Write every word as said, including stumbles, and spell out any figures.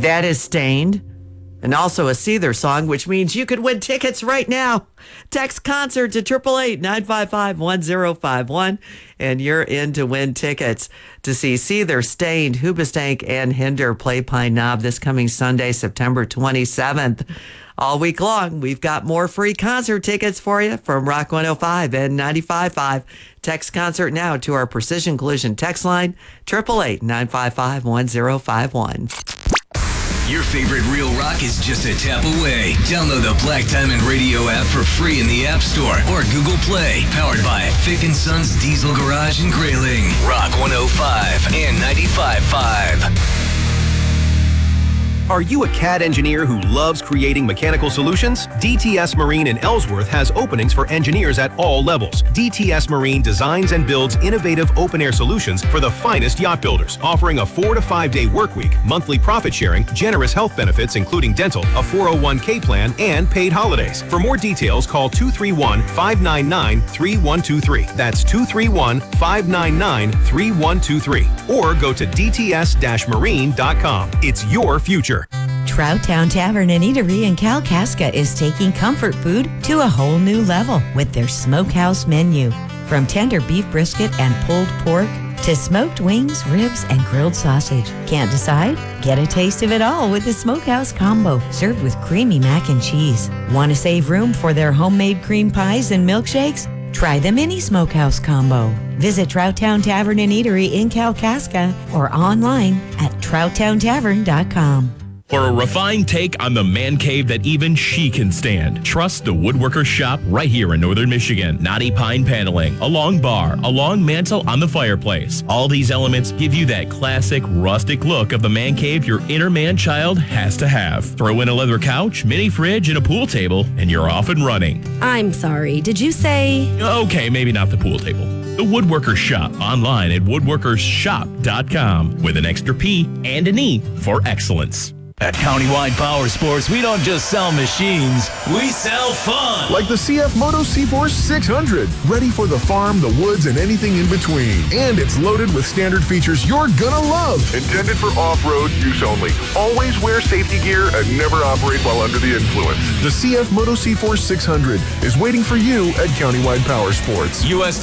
That is Stained. And also a Seether song, which means you could win tickets right now. Text concert to eight eight eight, nine five five, one zero five one, and you're in to win tickets to see Seether, Stained, Hoobastank, and Hinder play Pine Knob this coming Sunday, September twenty-seventh. All week long, we've got more free concert tickets for you from Rock one oh five and ninety-five point five. Text concert now to our Precision Collision text line, eight eight eight, nine five five, one zero five one. Your favorite Real Rock is just a tap away. Download the Black Diamond Radio app for free in the App Store or Google Play. Powered by Fick and Sons Diesel Garage in Grayling. Rock one oh five and ninety-five point five. Are you a C A D engineer who loves creating mechanical solutions? D T S Marine in Ellsworth has openings for engineers at all levels. D T S Marine designs and builds innovative open-air solutions for the finest yacht builders, offering a four to five day work week, monthly profit sharing, generous health benefits including dental, a four oh one k plan, and paid holidays. For more details, call two three one, five nine nine, three one two three. That's two three one, five nine nine, three one two three. Or go to d t s dash marine dot com. It's your future. Trout Town Tavern and Eatery in Kalkaska is taking comfort food to a whole new level with their smokehouse menu. From tender beef brisket and pulled pork to smoked wings, ribs, and grilled sausage. Can't decide? Get a taste of it all with the Smokehouse Combo, served with creamy mac and cheese. Want to save room for their homemade cream pies and milkshakes? Try the Mini Smokehouse Combo. Visit Trout Town Tavern and Eatery in Kalkaska or online at trout town tavern dot com. For a refined take on the man cave that even she can stand, trust the Woodworker's Shop right here in Northern Michigan. Knotty pine paneling, a long bar, a long mantle on the fireplace. All these elements give you that classic rustic look of the man cave your inner man-child has to have. Throw in a leather couch, mini fridge, and a pool table, and you're off and running. I'm sorry, did you say? Okay, maybe not the pool table. The Woodworker's Shop, online at woodworkers shop dot com, with an extra P and an E for excellence. At Countywide Power Sports, we don't just sell machines, we sell fun. Like the C F Moto C-Force six hundred, ready for the farm, the woods, and anything in between. And it's loaded with standard features you're gonna love. Intended for off-road use only. Always wear safety gear and never operate while under the influence. The C F Moto C-Force six hundred is waiting for you at Countywide Power Sports. U S